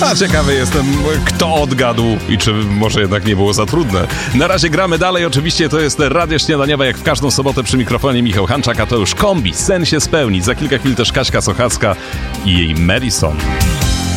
A ciekawy jestem, kto odgadł i czy może jednak nie było za trudne. Na razie gramy dalej, oczywiście to jest Radio Śniadaniowe, jak w każdą sobotę przy mikrofonie Michał Hanczak, a to już kombi, sen się spełni. Za kilka chwil też Kaśka Sochacka i jej Madison.